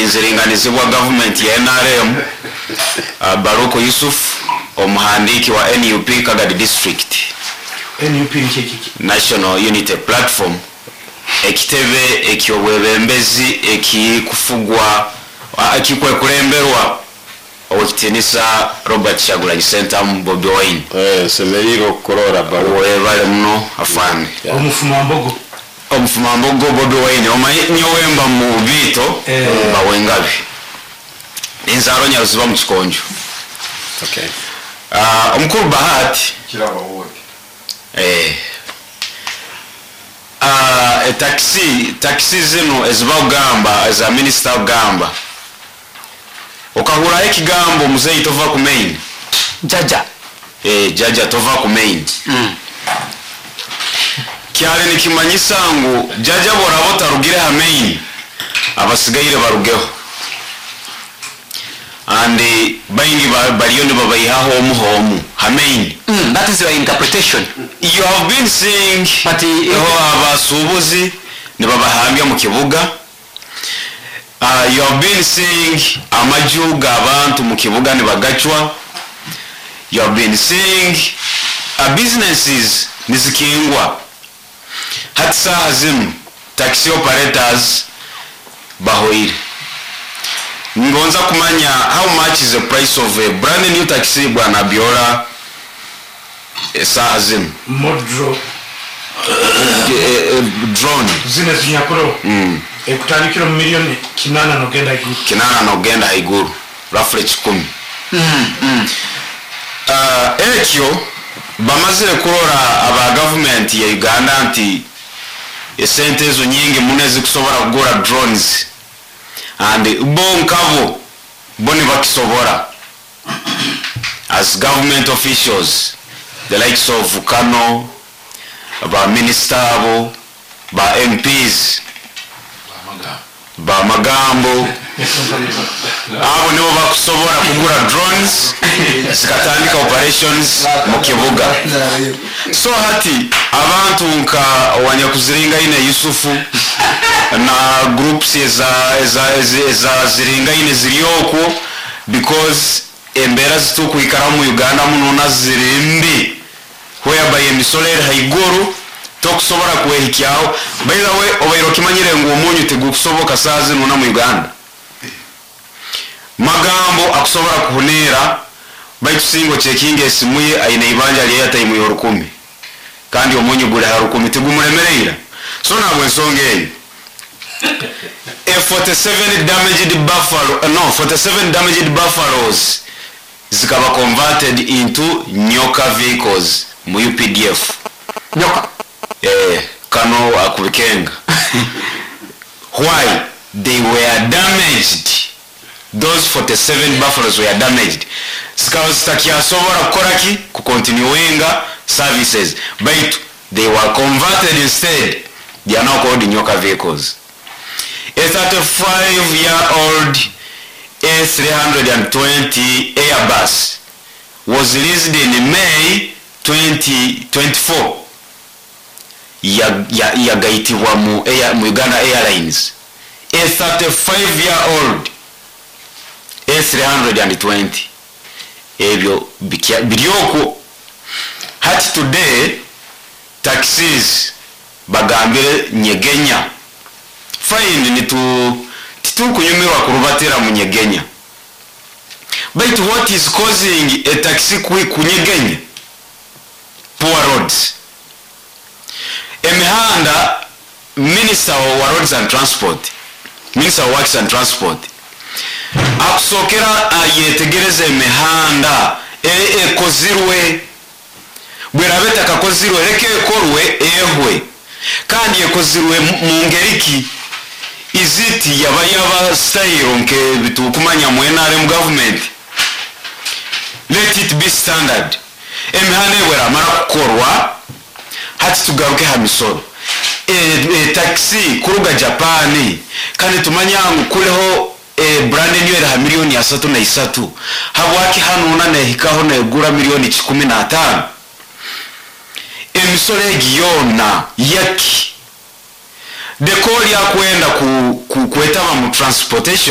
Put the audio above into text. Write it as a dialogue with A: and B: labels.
A: ziringanizibwa government ya NRM Baruko Yusuf omuhandiki wa NUP Kagadi District.
B: NUP ncheki
A: National Unity Platform ekitebe ekyobwebembezi ekikufugwa akikwekuremberwa owekitinisa Robert Kyagulanyi Ssentamu Bobi Wine
C: semeriro korora baro
A: webale muno afande omufuma mbogo Bobi Wine omanyowemba mu bito bawengabi inzaro nyaruziba mu kikonjo.
C: Okay.
A: Omukuru Bahati
C: kiraba wote
A: taxi zino ezibagamba as a minister gamba okahura ekigambo muzeyi tova ku main jaja tova ku main kyale nikimanyisa ngo jaja borabo tarugire ha main abasigaire barugeho and bayingi baliyo ne babayihaho omuhomu ha main.
B: That is your interpretation.
A: You have been seeing abasubuzi ne babahambya mu kibuga. You have been seeing amajuga abantu mu kibuga ne bagachwa. You have been seeing businesses nizikingwa. Hatsa hazim taxi operators bahoire. Ngonza kumanya how much is the price of a brand new taxi bwana Biola Azim
B: modro
A: drone
B: zine zinyakuro ekutanikiro milioni kinana nogenda haiguru roughly 10
A: ekyo bamazire kurora aba government ya Uganda anti esente ezo nyingi munezi kusobora kugura drones and bonkavo boni bakisobora as government officials, the likes of Kano, ba minister, ba MPs, ba Magambo, abo nibo bakusobora kugura drones zikatandika operations mu kibuga. So hati abantu nka wanyakuziringa ine Yusufu na groups eza ziringa ine ziriyoko because embera zituku ikaramu Uganda munona zirimbi whereby emisolere haiguru tokusobora kuwehikyao. By the way obairo kimanyire ngo umunyu tegukusoboka sazi nuna mu Uganda. Magambo akusobora kuhunera baitu singo checking esimuye aina ibanja ali yata imu yorukumi kandi umunyu gule harukumi tegumuremerera. So nabwe nsonge 47 damaged buffaloes zikaba converted into nyoka vehicles mu UPDF.
B: Nyoka
A: Kano akubikenga. Why? They were damaged. Those 47 buffaloes were damaged. Zikaba zitakiasobora kukoraki kukontinuenga services but they were converted instead. They are now called nyoka vehicles. A 35-year-old A320 Airbus was released in May 2024. Yagaitiwa mu Uganda Airlines. A 35-year-old A320. Ebyo biryoko. Hati today taxis bagambire Nyegenya. Fine ni titukunyumirwa kurubatira mu Nyegenya. But what is causing a taxi kunyegenya? Poor roads. Emihanda Minister of Roads and Transport, Minister of Works and Transport, akusokera ayetegereze emihanda ekozirwe bwerabeta kakozirwe reke korwe ehwe kandi ekozirwe mu ngeriki iziti yaba style nke bitukumanya mu NRM government. Let it be standard. Emihanda ebwera mara kukorwa hati tugaruke hamisoro. Taxi kuruga Japani kandi tumanyangu kuleho brand new era milioni ya 3 habwaki hano nane hikaho na egura milioni 15. Emisore giyona yaki dekoli ya kuenda kuetama mu transportation